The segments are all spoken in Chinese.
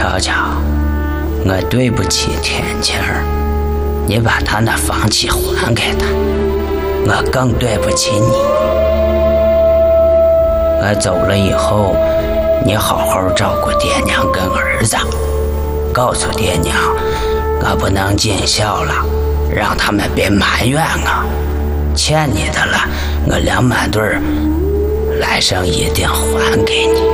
乔乔，我对不起天晴儿，你把他那房契还给他，我更对不起你。我走了以后，你好好照顾爹娘跟儿子，告诉爹娘我不能尽孝了，让他们别埋怨我，欠你的了我2满对儿来生一定还给你。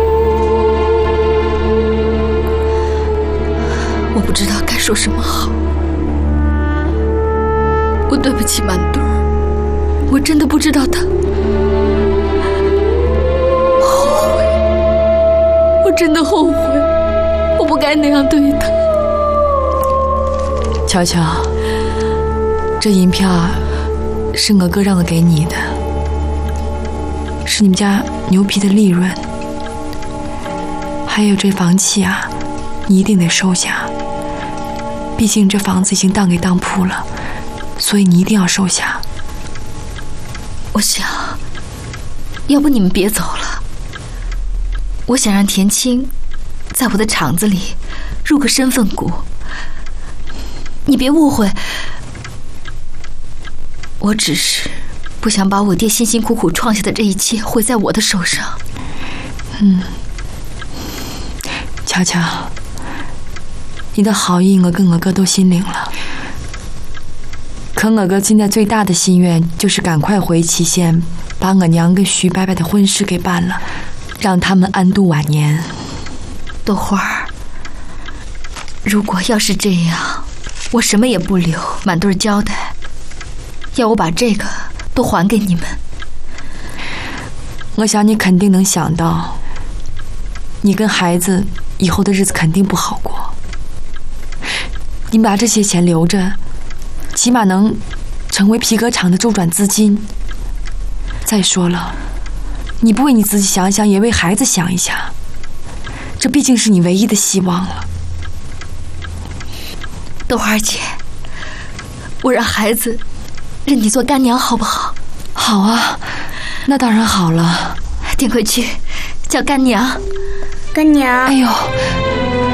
我不知道该说什么好，我对不起满对儿，我真的不知道他，我后悔，我真的后悔，我不该那样对他。 乔乔，这银票是我哥让我给你的，是你们家牛皮的利润，还有这房契啊，你一定得收下。毕竟这房子已经当给当铺了，所以你一定要收下。 我想，要不你们别走了，我想让田青在我的厂子里入个身份股。你别误会，我只是不想把我爹辛辛苦苦创下的这一切毁在我的手上。 乔乔，你的好意我跟我哥都心领了，可我哥现在最大的心愿就是赶快回祁县，把我娘跟徐伯伯的婚事给办了，让他们安度晚年。 豆花儿，如果要是这样，我什么也不留，满对交代，要我把这个都还给你们。 我想你肯定能想到，你跟孩子以后的日子肯定不好过。你把这些钱留着，起码能成为皮革厂的周转资金。再说了，你不为你自己想想，也为孩子想一想，这毕竟是你唯一的希望了。 豆花姐，我让孩子认你做干娘好不好？ 好啊，那当然好了。 顶回去叫干娘。 干娘。 哎呦，